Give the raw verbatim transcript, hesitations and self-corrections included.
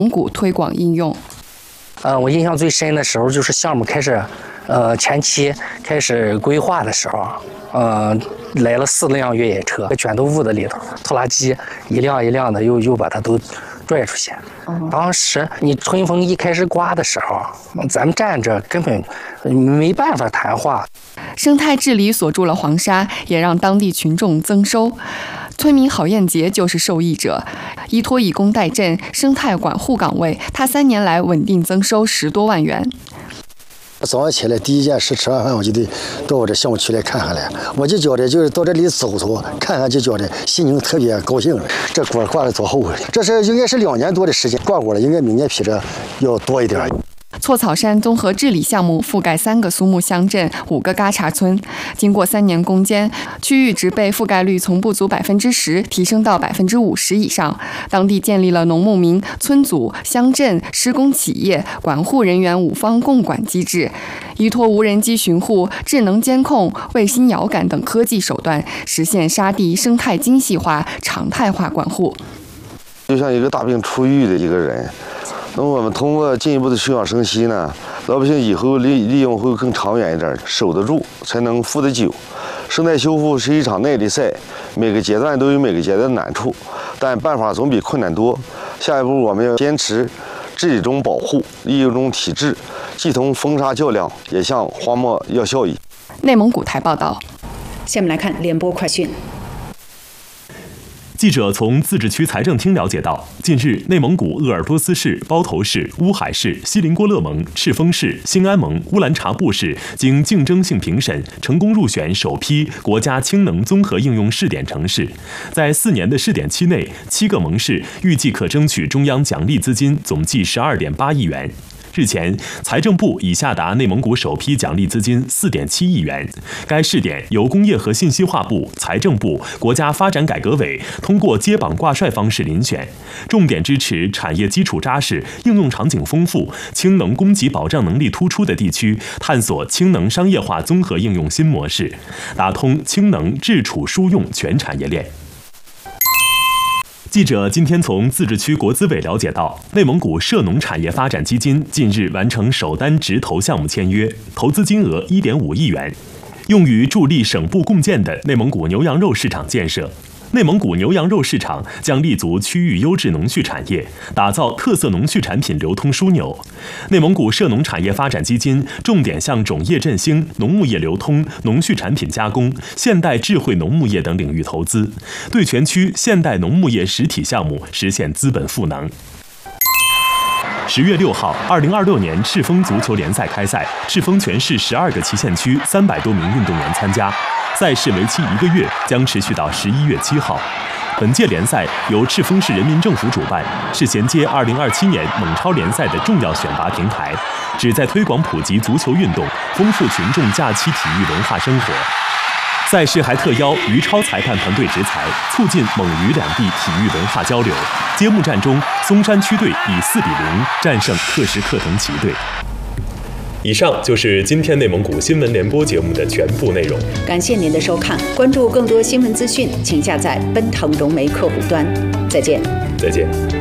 蒙古推广应用。 呃，我印象最深的时候就是项目开始，呃，前期开始规划的时候，呃，来了四辆越野车，卷到屋子里头，拖拉机一辆一辆的又又把它都拽出去。当时你春风一开始刮的时候，咱们站着根本没办法谈话。 生态治理锁住了黄沙，也让当地群众增收。村民郝艳杰就是受益者，依托以工代赈生态管护岗位，他三年来稳定增收十多万元。 早上起来第一件事吃完饭我就得到我这项目区来看看来，我就觉得就是到这里走走看看，就觉得心情特别高兴。这果挂的多厚了，这是应该是两年多的时间挂果了，应该明年比这要多一点。 错草山综合治理项目覆盖三个苏木乡镇、五个嘎查村，经过三年攻坚，区域植被覆盖率从不足百分之十提升到百分之五十以上。当地建立了农牧民、村组、乡镇、施工企业、管护人员五方共管机制，依托无人机巡护、智能监控、卫星遥感等科技手段，实现沙地生态精细化、常态化管护。 就像一个大病初愈的一个人。那么我们通过进一步的休养生息呢，老百姓以后利利用会更长远一点，守得住才能富得久。生态修复是一场耐力赛，每个阶段都有每个阶段的难处，但办法总比困难多。下一步我们要坚持治理中保护，利用中体制，既同风沙较量，也向荒漠要效益。 内蒙古台报道。 下面来看联播快讯。 记者从自治区财政厅了解到，近日内蒙古鄂尔多斯市、包头市、乌海市、锡林郭勒盟、赤峰市、兴安盟、乌兰察布市经竞争性评审，成功入选首批国家氢能综合应用试点城市。在四年的试点期内，七个盟市预计可争取中央奖励资金总计十二点八亿元。日前，财政部已下达内蒙古首批奖励资金四点七亿元。该试点由工业和信息化部、财政部、国家发展改革委通过接榜挂帅方式遴选，重点支持产业基础扎实、应用场景丰富、氢能供给保障能力突出的地区，探索氢能商业化综合应用新模式，打通氢能制储输用全产业链。记者今天从自治区国资委了解到，内蒙古涉农产业发展基金近日完成首单直投项目签约，投资金额 一点五亿元，用于助力省部共建的内蒙古牛羊肉市场建设。内蒙古牛羊肉市场将立足区域优质农畜产业，打造特色农畜产品流通枢纽。内蒙古涉农产业发展基金重点向种业振兴、农牧业流通、农畜产品加工、现代智慧农牧业等领域投资，对全区现代农牧业实体项目实现资本赋能。十月六号，二零二六年赤峰足球联赛开赛，赤峰全市十二个旗县区三百多名运动员参加。赛事为期一个月，将持续到十一月七号。本届联赛由赤峰市人民政府主办，是衔接二零二七年蒙超联赛的重要选拔平台，旨在推广普及足球运动，丰富群众假期体育文化生活。赛事还特邀于超裁判团队执裁，促进蒙渝两地体育文化交流。揭幕战中，松山区队以四比零战胜克什克腾旗队。以上就是今天内蒙古新闻联播节目的全部内容。 感谢您的收看，关注更多新闻资讯，请下载奔腾融媒客户端。再见。 再见。